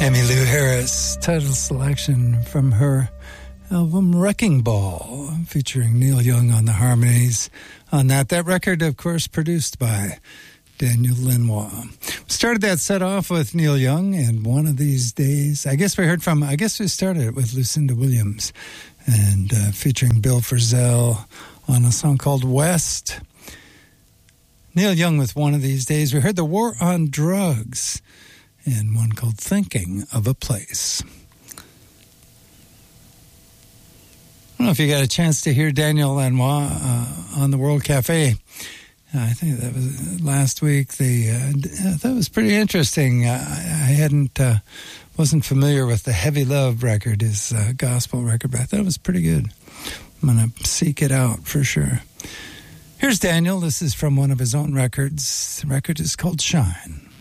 Emmylou Harris, title selection from her album Wrecking Ball, featuring Neil Young on the harmonies on that. That record, of course, produced by Daniel Lanois. We started that set off with Neil Young, and One of These Days, I guess we started it with Lucinda Williams, and featuring Bill Frisell on a song called West. Neil Young with One of These Days. We heard The War on Drugs, and one called Thinking of a Place. I don't know if you got a chance to hear Daniel Lanois on the World Cafe. I think that was last week. That was pretty interesting. I wasn't familiar with the Heavy Love record, his gospel record, but I thought it was pretty good. I'm going to seek it out for sure. Here's Daniel. This is from one of his own records. The record is called Shine.